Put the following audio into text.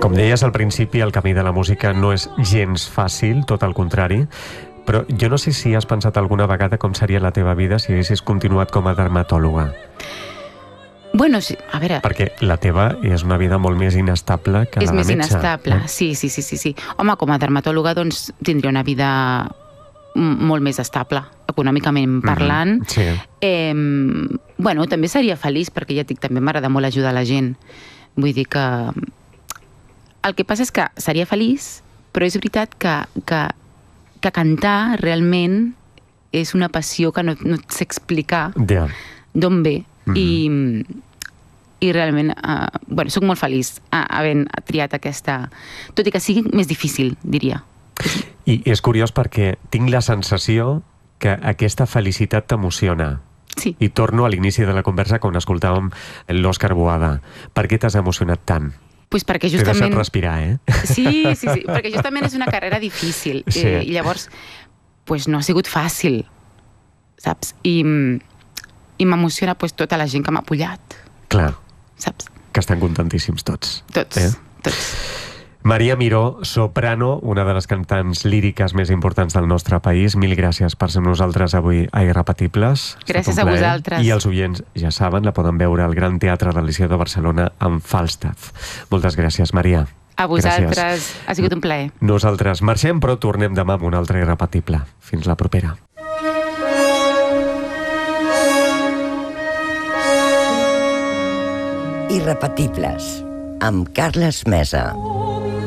Com deies al principi, el camí de la música no és gens fàcil, tot al contrari, però jo no sé si has pensat alguna vegada com seria la teva vida si haguessis continuat com a dermatòloga. Bueno, sí, a veure... Perquè la teva és una vida molt més inestable que la de metge. És més inestable, sí. Home, com a dermatòloga, doncs, tindria una vida molt més estable, econòmicament parlant. Sí. Bueno, també seria feliç, perquè ja et dic, també m'agrada molt ajudar la gent. Vull dir que... El que passa és que seria feliç, però és veritat que cantar realment és una passió que no et sé explicar d'on ve. I realment, bueno, soc molt feliç havent triat aquesta... Tot i que sigui més difícil, diria. I és curiós perquè tinc la sensació que aquesta felicitat t'emociona. Sí. I torno a l'inici de la conversa quan escoltàvem l'Òscar Boada. Per què t'has emocionat tant? Pues perquè justament... T'he deixat respirar, Sí, perquè justament és una carrera difícil. Sí. I llavors, pues no ha sigut fàcil, saps? I m'emociona pues tota la gent que m'ha apoyat. Clar. Saps? Que estan contentíssims tots. Tots. Maria Miró, soprano, una de les cantants líriques més importants del nostre país. Mil gràcies per ser amb nosaltres avui a Irrepetibles. Gràcies a vosaltres. I els oients, ja saben, la poden veure al Gran Teatre del Liceu de Barcelona amb Falstaff. Moltes gràcies, Maria. A vosaltres. Gràcies. Ha sigut un plaer. Nosaltres marxem, però tornem demà amb un altre Irrepetible. Fins la propera. Irrepetibles, amb Carles Mesa.